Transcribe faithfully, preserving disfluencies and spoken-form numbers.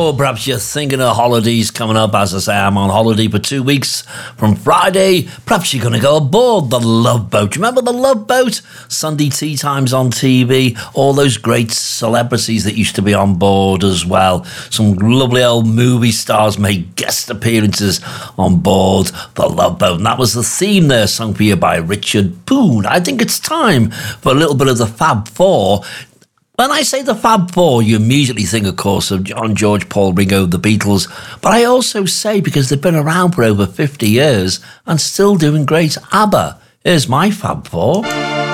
Oh, perhaps you're thinking of holidays coming up. As I say, I'm on holiday for two weeks from Friday. Perhaps you're going to go aboard the Love Boat. Remember the Love Boat? Sunday tea times on T V. All those great celebrities that used to be on board as well. Some lovely old movie stars made guest appearances on board the Love Boat. And that was the theme there, sung for you by Richard Boone. I think it's time for a little bit of the Fab Four. When I say the Fab Four, you immediately think, of course, of John, George, Paul, Ringo, the Beatles. But I also say, because they've been around for over fifty years and still doing great, ABBA. Here's my Fab Four.